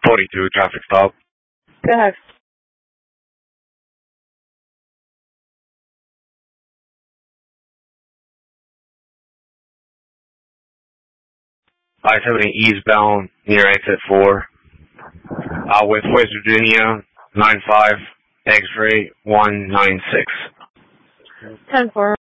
42 traffic stop. Go ahead. I-70 eastbound near exit 4. With West Virginia 95 X-ray 196. 10-4.